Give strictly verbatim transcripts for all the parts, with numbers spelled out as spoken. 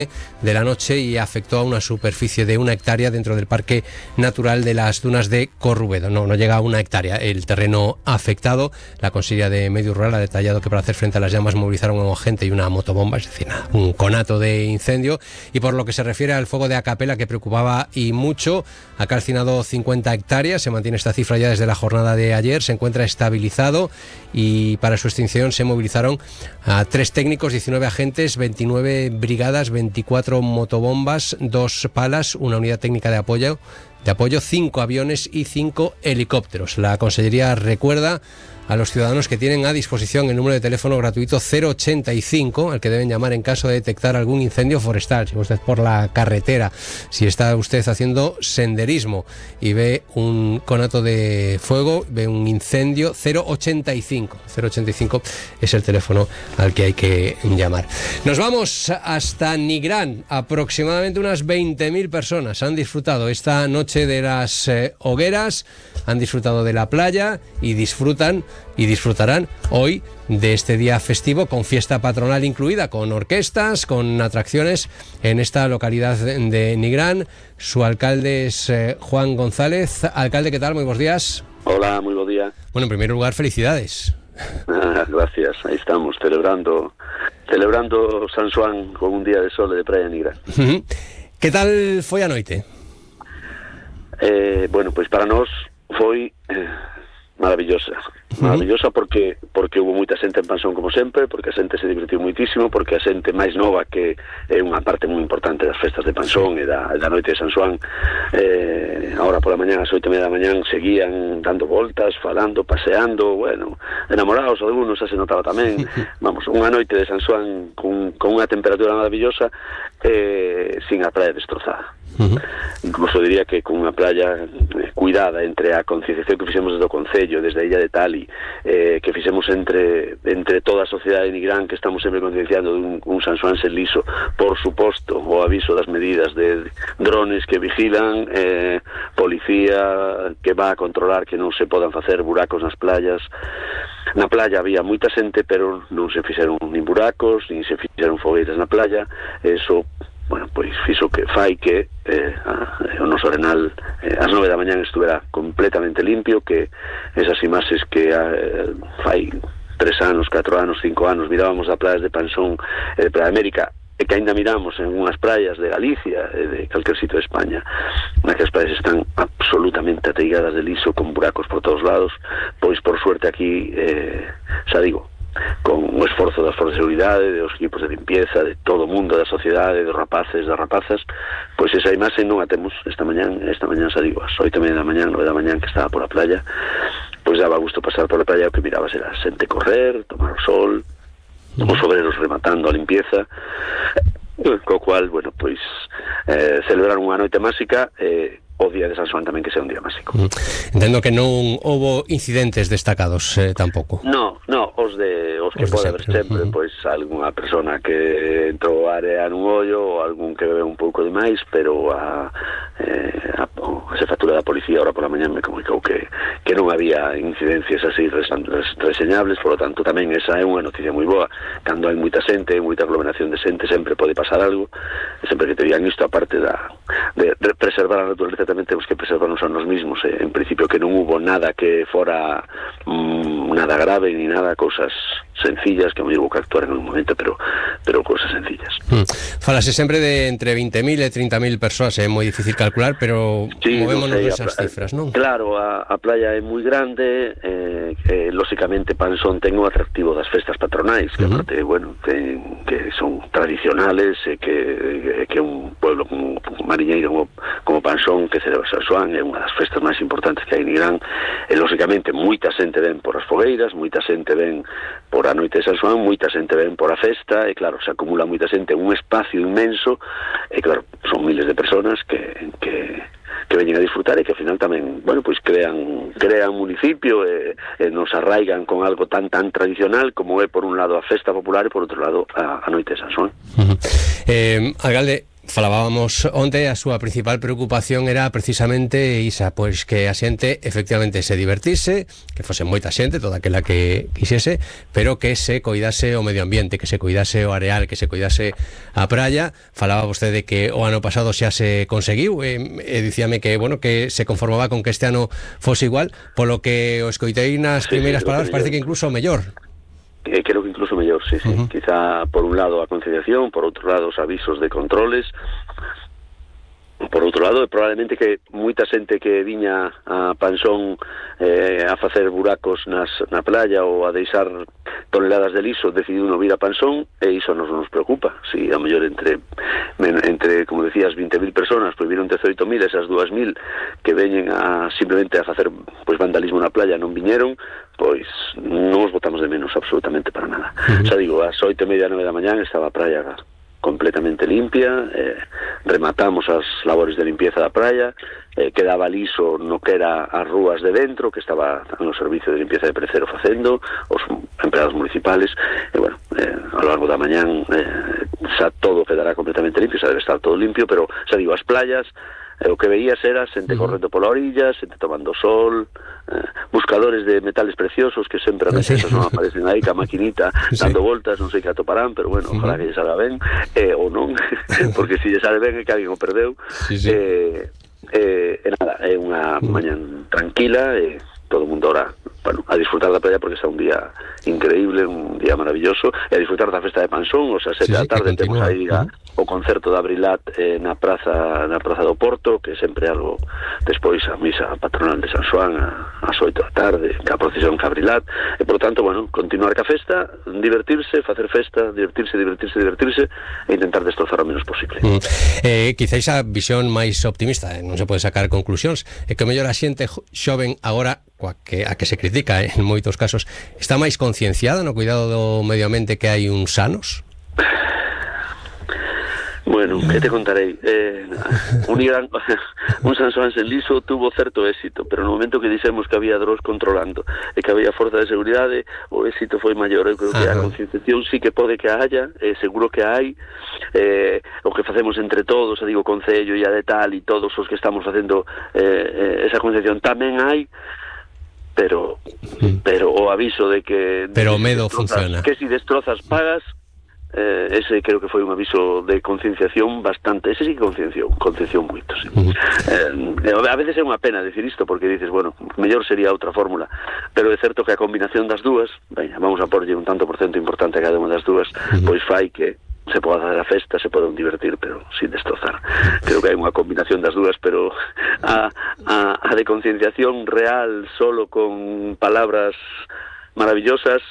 de la noche y afectó a una superficie de una hectárea dentro del Parque Natural de las Dunas de Corrubedo. No, no llega a una hectárea el terreno afectado. La Consellería de Medio Rural ha detallado que para hacer frente a las llamas movilizaron a un agente y una motobomba, es decir, nada, un conato de incendio. Y por lo que se refiere al fuego de Acapela, que preocupaba y mucho, ha calcinado cincuenta hectáreas, se mantiene esta cifra ya desde la jornada de ayer, se encuentra estabilizado y para su extinción se movilizaron a tres técnicos, diecinueve agentes, veintinueve brigadas, veinticuatro motobombas, dos palas, una unidad técnica de apoyo, de apoyo, cinco aviones y cinco helicópteros. La Consellería recuerda a los ciudadanos que tienen a disposición el número de teléfono gratuito cero ochenta y cinco, al que deben llamar en caso de detectar algún incendio forestal. Si usted por la carretera, si está usted haciendo senderismo y ve un conato de fuego, ve un incendio, cero ochenta y cinco. cero ochenta y cinco es el teléfono al que hay que llamar. Nos vamos hasta Nigrán. Aproximadamente unas veinte mil personas han disfrutado esta noche de las eh, hogueras, han disfrutado de la playa y disfrutan y disfrutarán hoy de este día festivo con fiesta patronal incluida, con orquestas, con atracciones en esta localidad de Nigrán. Su alcalde es eh, Juan González. Alcalde, ¿qué tal? Muy buenos días. Hola, muy buen día. Bueno, en primer lugar, felicidades. Ah, gracias, ahí estamos, celebrando celebrando San Xoán con un día de sol de praia en Nigrán. ¿Qué tal foi a noite? Eh, bueno, pois para nós foi eh, maravillosa. Maravillosa porque porque hubo moita xente en Pansón como sempre, porque a xente se divertiu muitísimo, porque a xente máis nova, que é unha parte moi importante das festas de Pansón e da, da noite de San Xoán, eh, agora pola mañá, ás oito e media da mañán, seguían dando voltas, falando, paseando, bueno, enamorados algunos, xa se notaba tamén. Vamos, unha noite de San Xoán con, con unha temperatura maravillosa, eh, sin a praia destrozada. Uh-huh. Incluso diría que con unha playa eh, cuidada, entre a concienciación que fixemos desde o Concello, desde a Illa de Tali, eh, que fixemos entre entre toda a sociedade de Nigrán, que estamos sempre concienciando de un, un San Xoán sen liso, por suposto, o aviso das medidas de drones que vigilan, eh, policía que va a controlar que non se podan facer buracos nas playas. Na playa había moita xente, pero non se fixeron nin buracos, nin se fixeron fogueiras na playa. Eso, bueno, pois fixo que fai que eh, a, o noso Arenal eh, ás nove da mañán estuvera completamente limpio, que esas imaxes que eh, fai tres anos, catro anos, cinco anos mirábamos a playas de Pansón e de Praia América, e que ainda miramos en unhas praias de Galicia e de calquer sitio de España, na que as praias están absolutamente ateigadas de liso, con buracos por todos lados. Pois por suerte aquí, eh, xa digo, con o esforzo das forzas de seguridade, dos equipos de limpieza, de todo o mundo da sociedade, dos rapaces, das rapazas, pois esa imaxe non a temos esta mañán. Esta mañán, xa digo, ás oito e media da mañán, nove da mañán, que estaba por a playa, pois daba gusto pasar por a playa, o que mirabas era xente correr, tomar o sol, os obreros rematando a limpieza, co cual, bueno, pois eh, celebrar unha noite máxica, eh, o día de San Xoán tamén que sea un día máxico. Entendo que non houbo incidentes destacados eh, tampouco. No, no, os de os que os pode haber sempre, uh-huh. Pois algunha persona que entrou a área nun ollo, ou algún que bebe un pouco de máis, pero a, eh, a, a xefatura da policía ahora pola mañá me comunicou que, que non había incidencias así res, res, reseñables, por lo tanto tamén esa é unha noticia moi boa. Cando hai moita xente, moita aglomeración de xente, sempre pode pasar algo, e sempre que te digan isto, aparte da, de, de preservar a naturaleza, tamén temos que preservarnos a nos mismos. Eh. En principio que non hubo nada que fora mmm, nada grave, ni nada, cousas sencillas, que me digo que actuar en un momento, pero pero cousas sencillas. Mm. Falase sempre de entre veinte mil e trinta mil persoas, é moi difícil calcular, pero sí, movémonos no esas cifras, non? Claro, a, a playa é moi grande, eh, que lóxicamente Pansón ten o atractivo das festas patronais, que uh-huh. aparte, bueno, que, que son tradicionales, e que, que un pueblo como, como mariñeiro como, como Pansón, que celebra San Xoán, é unha das festas máis importantes que hai en Nigrán, e lóxicamente moita xente ven por as fogueiras, moita xente ven por a noite de San Xoán, moita xente ven por a festa, e claro, se acumula moita xente en un espacio inmenso, e claro, son miles de personas que, que, que veñen a disfrutar, e que ao final tamén, bueno, pois crean crean municipio, e, e nos arraigan con algo tan tan tradicional como é por un lado a festa popular e por outro lado a, a noite de San Xoán. Uh-huh. eh, Alcalde, falábamos onte, a súa principal preocupación era precisamente isa, pois que a xente efectivamente se divertise, que fose moita xente, toda aquela que quixese, pero que se coidase o medio ambiente, que se coidase o areal, que se coidase a praia. Falaba vostede que o ano pasado xa se conseguiu, e, e dicíame que, bueno, que se conformaba con que este ano fose igual, polo que o escoitei nas sí, primeiras sí, palabras, que parece que incluso mellor. Eh, creo que incluso mellor, sí, sí. Uh-huh. Quizá por un lado a conciliación, por outro lado os avisos de controles, por outro lado, probablemente que moita xente que viña a Pansón eh, a facer buracos nas, na playa ou a deixar toneladas de liso decidiu non vir a Pansón, e iso nos nos preocupa. Si a mellor entre, entre como decías, veinte mil personas, pois viron dezoito mil, esas dúas mil que veñen a simplemente a facer pois vandalismo na playa non viñeron, pois non os botamos de menos absolutamente para nada. Uh-huh. Xa digo, ás oito e media, nove da mañán estaba a praia completamente limpia, eh, rematamos as labores de limpieza da praia, eh, quedaba liso no que era as rúas de dentro, que estaba no servicio de limpieza de Precero facendo, os empleados municipales, e bueno, eh, ao largo da mañán eh, xa todo quedará completamente limpio, xa debe estar todo limpio, pero xa digo, as playas, eh, o que veías era xente uh-huh. correndo pola orilla, xente tomando sol, eh, buscadores de metales preciosos que sempre a veces sí. non aparecen aí, ca maquinita sí. dando voltas, non sei que atoparán, pero bueno, ojalá uh-huh. que lle salga ben, eh, ou non, porque se lle sale ben é que alguén o perdeu. Sí, sí. Eh, eh, e nada, é unha uh-huh. mañan tranquila, e eh, todo o mundo ahora, bueno, a disfrutar da playa porque está un día increíble, un día maravilloso, e a disfrutar da festa de Pansón, o sea, sete sí, da tarde temos aí uh-huh. o concerto de Abrilat eh, na praza na praza do Porto, que sempre algo, despois a misa patronal de San Xoán ás oito da tarde, que a procesión que Abrilat, e por tanto, bueno, continuar ca festa, divertirse, facer festa, divertirse, divertirse, divertirse, e intentar destrozar o menos posible. Mm. Eh, quizáis a visión máis optimista, eh, non se pode sacar conclusións, é que mellor a xente xoven agora, coa que, a que se critica eh, en moitos casos, está máis concienciada no cuidado do medio ambiente que hai uns anos? Bueno, que te contarei? Eh, un, gran, un San Xoán sen liso tuvo certo éxito, pero no momento que dixemos que había dros controlando e que había forza de seguridade, o éxito foi maior. Eu creo que a concienciación sí que pode que haya, eh, seguro que hai, eh, o que facemos entre todos, eu digo, Concello e a de tal, e todos os que estamos facendo eh, esa concienciación tamén hai, pero pero o aviso de que pero o medo funciona, que si destrozas pagas, eh, ese creo que foi un aviso de concienciación bastante, ese sí que concienciou concienciou moito, sí. Uh-huh. eh, a veces é unha pena decir isto porque dices, bueno, mellor sería outra fórmula, pero é certo que a combinación das dúas, veña, vamos a porlle un tanto por cento importante a cada unha das dúas, uh-huh. pois fai que se pode facer a festa, se pode divertir, pero sin destrozar. Creo que hai unha combinación das dúas, pero a, a, a de concienciación real solo con palabras maravillosas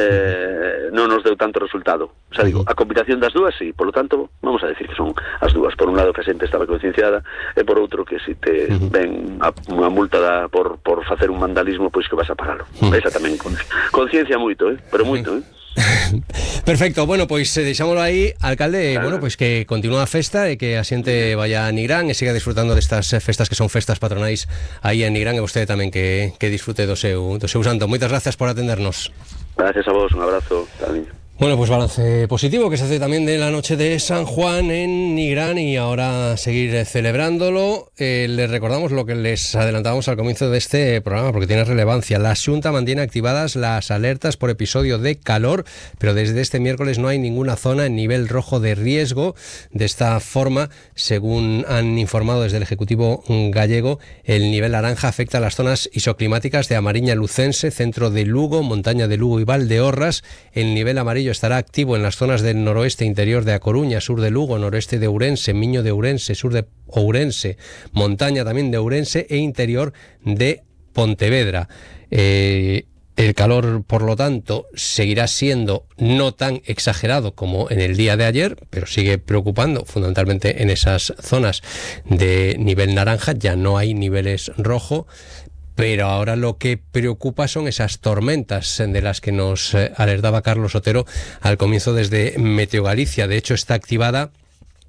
eh, non nos deu tanto resultado. O sea, digo, a combinación das dúas, sí, por lo tanto, vamos a decir que son as dúas. Por un lado que a xente estaba concienciada, e por outro que si te ven a, unha multa da, por, por facer un vandalismo, pois que vas a pagalo. Esa tamén conciencia moito, eh? Pero moito, eh? Perfecto, bueno, pois pues, deixámoslo aí, alcalde, claro. Bueno, pois pues, que continúa a festa e que a xente vaya a Nigrán e siga disfrutando destas festas que son festas patronais aí en Nigrán, e vostede tamén que, que disfrute do seu, do seu santo. Moitas gracias por atendernos. Gracias a vos, un abrazo, cariño. Bueno, pues balance positivo que se hace también de la noche de San Juan en Nigrán, y ahora seguir celebrándolo. Eh, les recordamos lo que les adelantábamos al comienzo de este programa, porque tiene relevancia. La Xunta mantiene activadas las alertas por episodio de calor, pero desde este miércoles no hay ninguna zona en nivel rojo de riesgo. De esta forma, según han informado desde el Ejecutivo gallego, el nivel naranja afecta a las zonas isoclimáticas de Amariña Lucense, centro de Lugo, montaña de Lugo y Valdeorras. El nivel amarillo estará activo en las zonas del noroeste interior de A Coruña, sur de Lugo, noroeste de Ourense, Miño de Ourense, sur de Ourense, montaña también de Ourense e interior de Pontevedra. Eh, el calor, por lo tanto, seguirá siendo no tan exagerado como en el día de ayer, pero sigue preocupando fundamentalmente en esas zonas de nivel naranja. Ya no hay niveles rojo. Pero ahora lo que preocupa son esas tormentas de las que nos alertaba Carlos Otero al comienzo desde Meteo Galicia. De hecho, está activada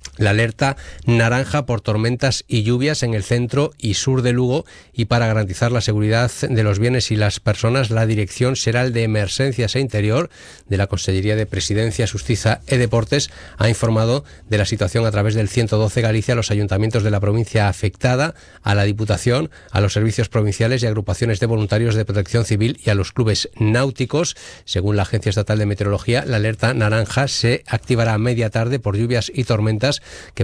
la alerta naranja por tormentas y lluvias en el centro y sur de Lugo, y para garantizar la seguridad de los bienes y las personas, la Dirección Xeral de Emerxencias e Interior de la Consellería de Presidencia, Xustiza e Deportes ha informado de la situación a través del ciento doce Galicia a los ayuntamientos de la provincia afectada, a la Diputación, a los servicios provinciales y agrupaciones de voluntarios de protección civil y a los clubes náuticos. Según la Agencia Estatal de Meteorología, la alerta naranja se activará a media tarde por lluvias y tormentas que